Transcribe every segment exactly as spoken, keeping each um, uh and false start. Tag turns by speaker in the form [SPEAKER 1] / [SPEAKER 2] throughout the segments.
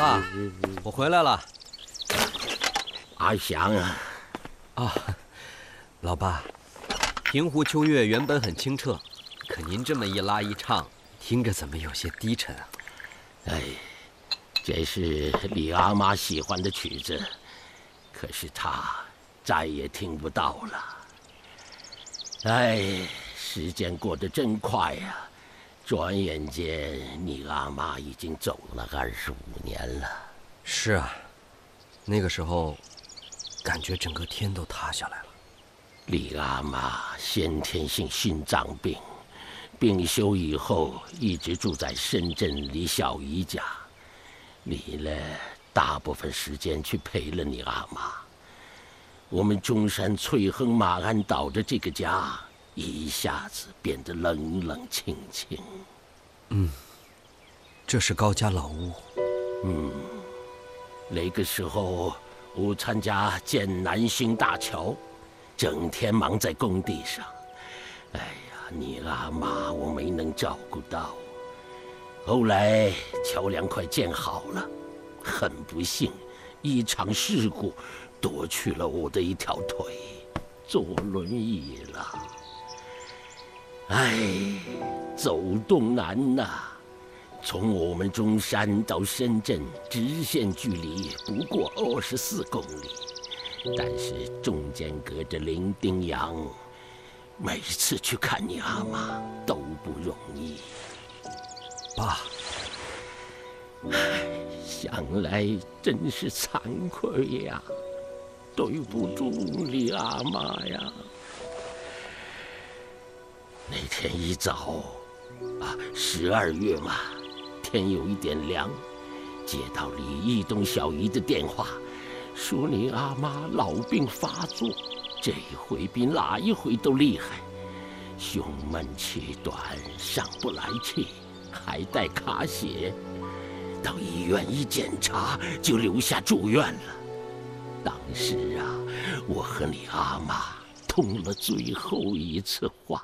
[SPEAKER 1] 爸，我回来了。
[SPEAKER 2] 阿祥啊！
[SPEAKER 1] 啊，老爸，平湖秋月原本很清澈，可您这么一拉一唱，听着怎么有些低沉啊？
[SPEAKER 2] 哎，这是李阿妈喜欢的曲子，可是她再也听不到了。哎，时间过得真快呀、啊！转眼间，你阿妈已经走了二十五年了。
[SPEAKER 1] 是啊，那个时候，感觉整个天都塌下来了。
[SPEAKER 2] 李阿妈先天性心脏病，病休以后一直住在深圳李小姨家。李呢，大部分时间去陪了你阿妈。我们中山翠亨马鞍岛的这个家。一下子变得冷冷清清。
[SPEAKER 1] 嗯，这是高家老屋。
[SPEAKER 2] 嗯，那个时候我参加建南兴大桥，整天忙在工地上。哎呀，你阿妈我没能照顾到。后来桥梁快建好了，很不幸，一场事故夺去了我的一条腿，坐轮椅了。哎，走动难呐、啊！从我们中山到深圳，直线距离不过二十四公里，但是中间隔着伶仃洋，每次去看你阿妈都不容易。
[SPEAKER 1] 爸，
[SPEAKER 2] 哎，想来真是惭愧呀，对不住你阿妈呀。那天一早，啊，十二月嘛，天有一点凉，接到李义东小姨的电话，说你阿妈老病发作，这一回比哪一回都厉害，胸闷气短，上不来气，还带卡血。到医院一检查，就留下住院了。当时啊，我和你阿妈通了最后一次话。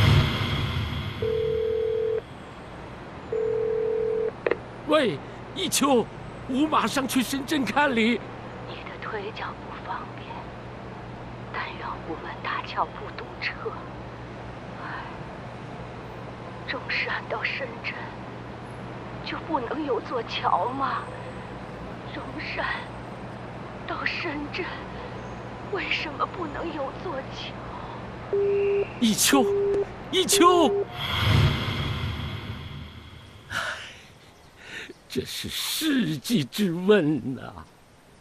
[SPEAKER 2] 喂，一秋，我马上去深圳看你。
[SPEAKER 3] 你的腿脚不方便，但愿虎门大桥不堵车。唉，中山到深圳就不能有座桥吗？中山到深圳为什么不能有座桥？
[SPEAKER 2] 一秋，一秋。这是世纪之问呐、啊！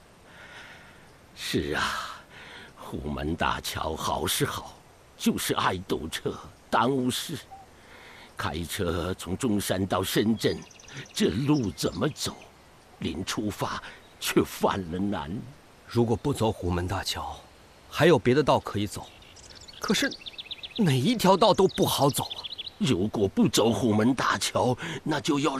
[SPEAKER 2] 是啊，虎门大桥好是好，就是爱堵车，耽误事。开车从中山到深圳，这路怎么走？临出发却犯了难。
[SPEAKER 1] 如果不走虎门大桥，还有别的道可以走，可是哪一条道都不好走啊！
[SPEAKER 2] 如果不走虎门大桥，那就要